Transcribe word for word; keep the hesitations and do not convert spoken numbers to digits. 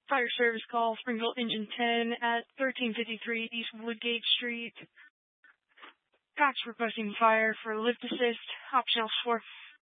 Fire service call, Springfield Engine ten at thirteen fifty-three East Woodgate Street. Cox requesting fire for lift assist, optional four